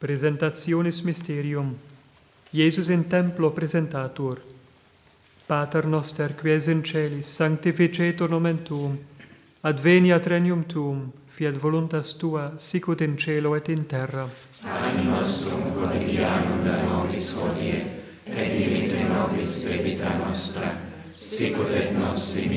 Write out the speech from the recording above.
Presentationis mysterium. Iesus in templo presentatur. Pater noster, qui es in celis, sanctificetur nomen tuum, adveniat regnum tuum, fiat voluntas tua, sicut in cielo et in terra. Panem nostrum quotidianum da nobis hodie, et dimitte nobis debita nostra, sicut et nos